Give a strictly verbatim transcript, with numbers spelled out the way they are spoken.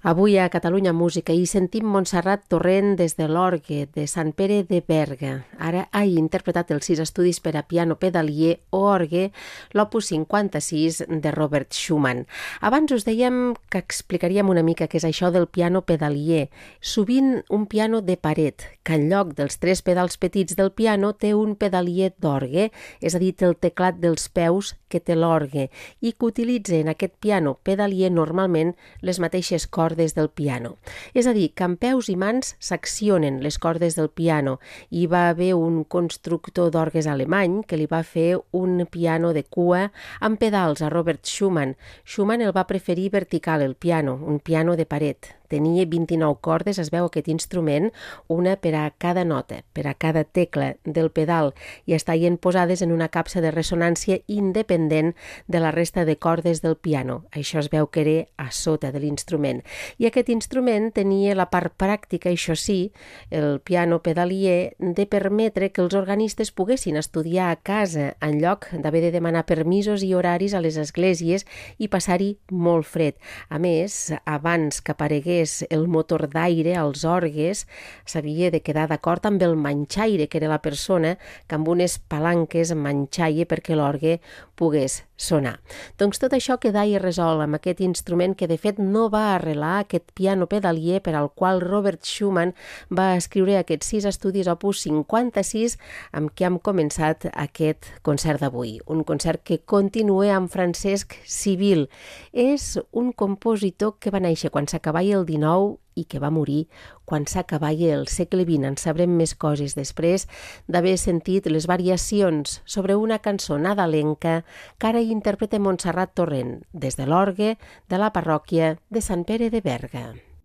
Avui a Catalunya Música hi sentim Montserrat Torrent des de l'Orgue de Sant Pere de Berga. Ara ha interpretat els sis estudis per a piano pedalier o orgue, l'opus cinquanta-sis de Robert Schumann. Abans us dèiem que explicaríem una mica què és això del piano pedalier. Sovint un piano de paret, que en lloc dels tres pedals petits del piano té un pedalier d'orgue, és a dir, el teclat dels peus que té l'orgue, i que utilitza en aquest piano pedalier normalment les mateixes cordes del piano. És a dir, que amb peus i mans s'accionen les cordes del piano. Hi va haver un constructor d'orgues alemany que li va fer un piano de cua amb pedals a Robert Schumann. Schumann el va preferir vertical, el piano, un piano de paret. Tenia vint-i-nou cordes, es veu aquest instrument, una per a cada nota, per a cada tecla del pedal, i estaven posades en una capsa de ressonància independent de la resta de cordes del piano. Això es veu que era a sota de l'instrument. I aquest instrument tenia la part pràctica, això sí, el piano pedalier, de permetre que els organistes poguessin estudiar a casa en lloc d'haver de demanar permisos i horaris a les esglésies i passar-hi molt fred. A més, abans que aparegués el motor d'aire als orgues, s'havia de quedar d'acord amb el manxaire, que era la persona que amb unes palanques manxaia perquè l'orgue pogués sonar. Doncs tot això quedà resolt amb aquest instrument que de fet no va arrelar aquest piano pedalier per al qual Robert Schumann va escriure aquests sis estudis opus cinquanta-sis amb què hem començat aquest concert d'avui. Un concert que continua amb Francesc Civil. És un compositor que va néixer quan s'acabava el dinou i que va morir quan s'acabava el segle vint. En sabrem més coses després d'haver sentit les variacions sobre una cançó nadalenca que ara interpreta Montserrat Torrent des de l'orgue de la parròquia de Sant Pere de Berga.